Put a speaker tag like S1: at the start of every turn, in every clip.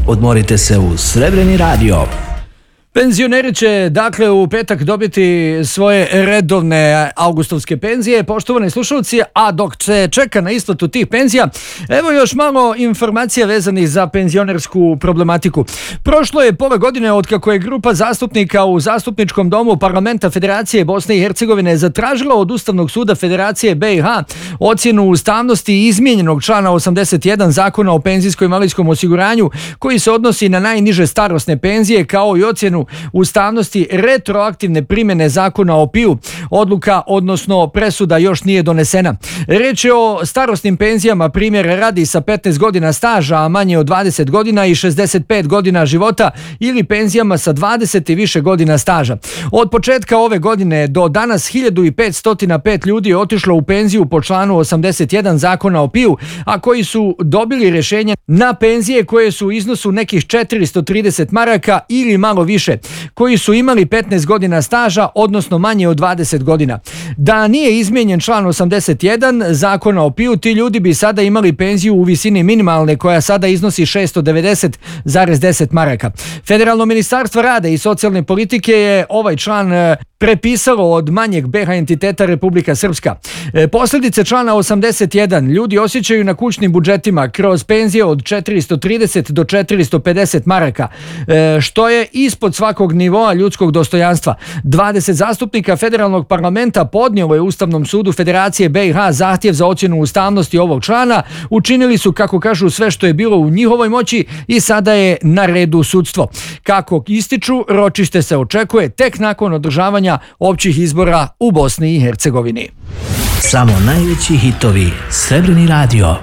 S1: Odmorite se uz Srebreni radio.
S2: Penzioneri će dakle u petak dobiti svoje redovne augustovske penzije, poštovani slušalci, a dok se čeka na isplatu tih penzija, evo još malo informacija vezanih za penzionersku problematiku. Prošlo je pola godine od kako je grupa zastupnika u Zastupničkom domu Parlamenta Federacije Bosne i Hercegovine zatražila od Ustavnog suda Federacije BiH ocjenu ustavnosti izmijenjenog člana 81 Zakona o penzijsko-invalidskom osiguranju koji se odnosi na najniže starosne penzije, kao i ocjenu ustavnosti retroaktivne primjene Zakona o PIU. Odluka, odnosno presuda, još nije donesena. Reč je o starosnim penzijama, primjer radi, sa 15 godina staža, a manje od 20 godina i 65 godina života, ili penzijama sa 20 i više godina staža. Od početka ove godine do danas 1505 ljudi je otišlo u penziju po članu 81 Zakona o PIU, a koji su dobili rješenje na penzije koje su u iznosu nekih 430 maraka ili malo više, koji su imali 15 godina staža, odnosno manje od 20 godina. Da nije izmijenjen član 81 Zakona o PIU, ti ljudi bi sada imali penziju u visini minimalne, koja sada iznosi 690,10 maraka. Federalno ministarstvo rada i socijalne politike je ovaj član prepisalo od manjeg BiH entiteta Republika Srpska. Posljedice člana 81 ljudi osjećaju na kućnim budžetima kroz penzije od 430 do 450 maraka, što je ispod svakog nivoa ljudskog dostojanstva. 20 zastupnika federalnog parlamenta podnijelo je Ustavnom sudu Federacije BiH zahtjev za ocjenu ustavnosti ovog člana. Učinili su, kako kažu, sve što je bilo u njihovoj moći i sada je na redu sudstvo. Kako ističu, ročište se očekuje tek nakon održavanja općih izbora u Bosni i Hercegovini.
S1: Samo najveći hitovi. Srebreni radio.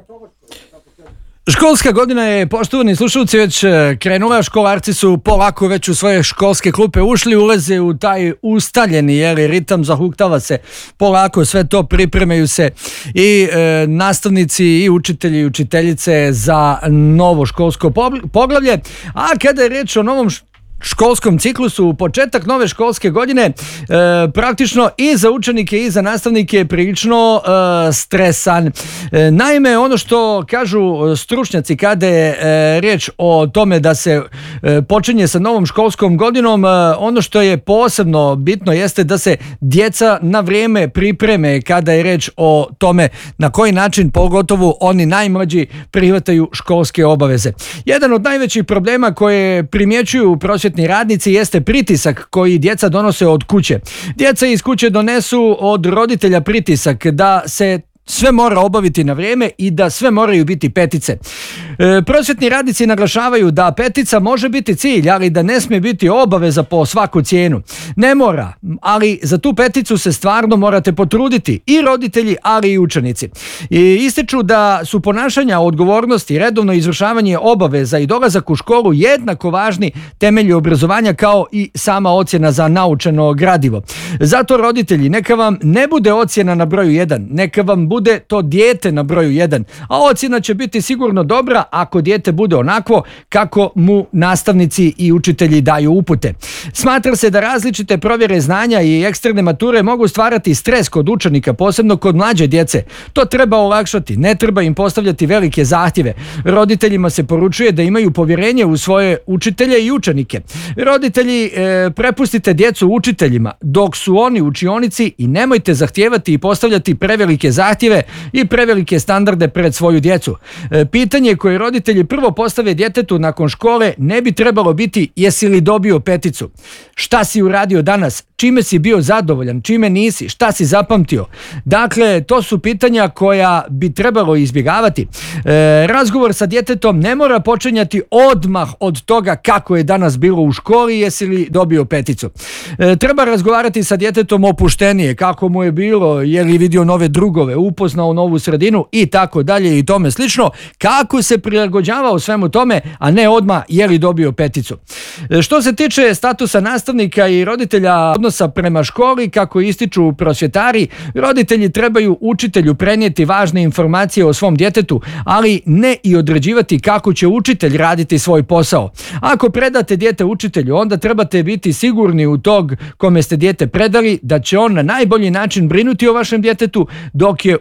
S2: Školska godina je, poštovani slušalci, već krenula. Školarci su polako već u svoje školske klupe ušli, ulaze u taj ustaljeni ritam, zahuktava se polako sve to, pripremaju se i nastavnici i učitelji i učiteljice za novo školsko poglavlje. A kada je reč o novom školskom ciklusu, početak nove školske godine praktično i za učenike i za nastavnike je prilično stresan. Naime, ono što kažu stručnjaci kada je riječ o tome da se počinje sa novom školskom godinom, ono što je posebno bitno jeste da se djeca na vrijeme pripreme kada je riječ o tome na koji način pogotovo oni najmlađi prihvataju školske obaveze. Jedan od najvećih problema koje primjećuju prosvjetni radnici jeste pritisak koji djeca donose od kuće. Djeca iz kuće donesu od roditelja pritisak da se sve mora obaviti na vrijeme i da sve moraju biti petice. Prosvjetni radnici naglašavaju da petica može biti cilj, ali da ne smije biti obaveza po svaku cijenu. Ne mora, ali za tu peticu se stvarno morate potruditi, i roditelji, ali i učenici. Ističu da su ponašanja, odgovornosti, redovno izvršavanje obaveza i dolazak u školu jednako važni temelji obrazovanja kao i sama ocjena za naučeno gradivo. Zato roditelji, neka vam ne bude ocjena na broju 1, neka vam bude to dijete na broju 1, a ocjena će biti sigurno dobra ako dijete bude onako kako mu nastavnici i učitelji daju upute. Smatra se da različite provjere znanja i eksterne mature mogu stvarati stres kod učenika, posebno kod mlađe djece. To treba olakšati, ne treba im postavljati velike zahtjeve. Roditeljima se poručuje da imaju povjerenje u svoje učitelje i učenike. Roditelji, prepustite djecu učiteljima dok su oni u učionici i nemojte zahtijevati i postavljati prevelike zahtjeve i prevelike standarde pred svoju djecu. Pitanje koje roditelji prvo postave djetetu nakon škole ne bi trebalo biti: jesi li dobio peticu? Šta si uradio danas? Čime si bio zadovoljan? Čime nisi? Šta si zapamtio? Dakle, to su pitanja koja bi trebalo izbjegavati. Razgovor sa djetetom ne mora počinjati odmah od toga kako je danas bilo u školi, jesi li dobio peticu. Treba razgovarati sa djetetom opuštenije, kako mu je bilo, je li vidio nove drugove, upoznao novu sredinu i tako dalje i tome slično, kako se prilagođavao svemu tome, a ne odmah je li dobio peticu. Što se tiče statusa nastavnika i roditelja, odnosa prema školi, kako ističu prosvjetari, roditelji trebaju učitelju prenijeti važne informacije o svom djetetu, ali ne i određivati kako će učitelj raditi svoj posao. Ako predate dijete učitelju, onda trebate biti sigurni u tog kome ste dijete predali da će on na najbolji način brinuti o vašem djetetu dok je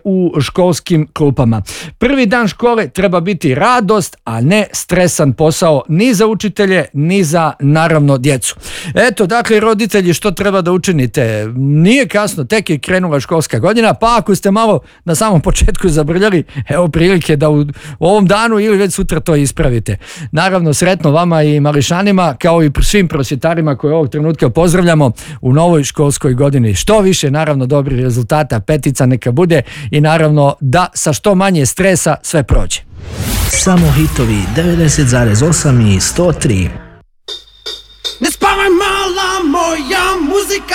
S2: u školskim klupama. Prvi dan škole treba biti radost, a ne stresan posao ni za učitelje, ni za naravno djecu. Eto, dakle, roditelji, što treba da učinite? Nije kasno, tek je krenula školska godina, pa ako ste malo na samom početku zabrljali, evo prilike da u ovom danu ili već sutra to ispravite. Naravno, sretno vama i mališanima, kao i svim prosvjetarima koje ovog trenutka pozdravljamo u novoj školskoj godini. Što više, naravno, dobrih rezultata, petica neka bude i naravno da sa što manje stresa sve prođe.
S1: Samo hitovi 90,8 i 103.
S3: Ne spavaj mala moja muzika.